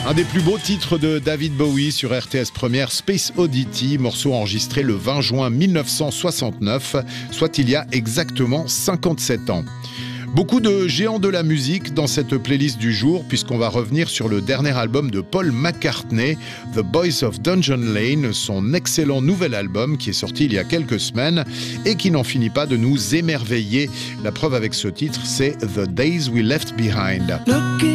Un des plus beaux titres de David Bowie sur RTS Première, Space Oddity, morceau enregistré le 20 juin 1969, soit il y a exactement 57 ans. Beaucoup de géants de la musique dans cette playlist du jour, puisqu'on va revenir sur le dernier album de Paul McCartney, The Boys of Dungeon Lane, son excellent nouvel album qui est sorti il y a quelques semaines et qui n'en finit pas de nous émerveiller. La preuve avec ce titre, c'est The Days We Left Behind.